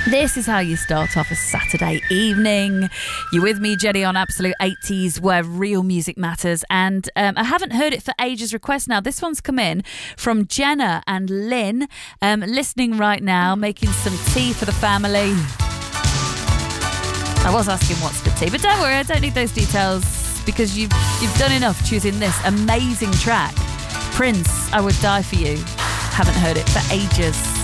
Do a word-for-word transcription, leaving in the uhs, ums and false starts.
This is how you start off a Saturday evening. You're with me, Jenny, on Absolute eighties, where real music matters. And um, I haven't heard it for ages request now. This one's come in from Jenna and Lynn, um, listening right now, making some tea for the family. I was asking what's for tea, but don't worry, I don't need those details because you've, you've done enough choosing this amazing track. Prince, I Would Die For You. Haven't heard it for ages.